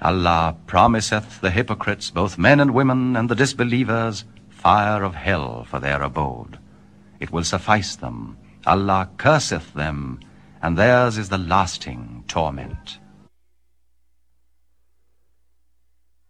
Allah promiseth the hypocrites, both men and women, and the disbelievers, fire of hell for their abode. It will suffice them. Allah curseth them, and theirs is the lasting torment.